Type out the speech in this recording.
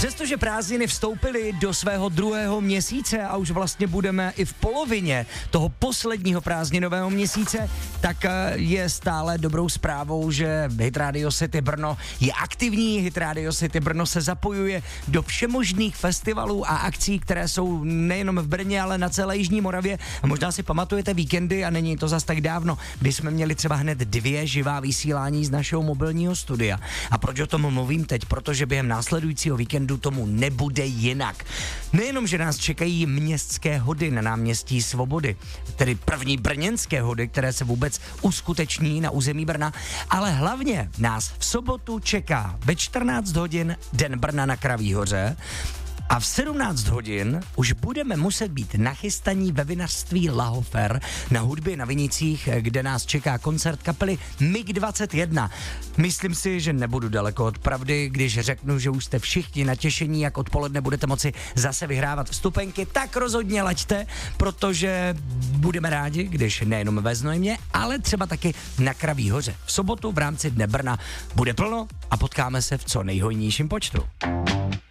Přestože prázdniny vstoupily do svého druhého měsíce a už vlastně budeme i v polovině toho posledního prázdninového měsíce, tak je stále dobrou zprávou, že Hit Radio City Brno je aktivní. Hit Radio City Brno se zapojuje do všemožných festivalů a akcí, které jsou nejenom v Brně, ale na celé jižní Moravě. A možná si pamatujete víkendy, a není to zas tak dávno, kdy jsme měli třeba hned 2 živá vysílání z našeho mobilního studia. A proč o tom mluvím teď? Protože během následujícího víkendu tomu nebude jinak. Nejenom, že nás čekají městské hody na náměstí Svobody, tedy první brněnské hody, které se vůbec uskuteční na území Brna, ale hlavně nás v sobotu čeká ve 14 hodin Den Brna na Kraví hoře. A v 17 hodin už budeme muset být nachystaní ve vinařství Lahofer na hudbě na Vinicích, kde nás čeká koncert kapely MiG-21. Myslím si, že nebudu daleko od pravdy, když řeknu, že už jste všichni natěšení, jak odpoledne budete moci zase vyhrávat vstupenky, tak rozhodně laďte, protože budeme rádi, když nejenom ve Znojmě, ale třeba taky na Kraví hoře. V sobotu v rámci Dne Brna bude plno a potkáme se v co nejhojnějším počtu.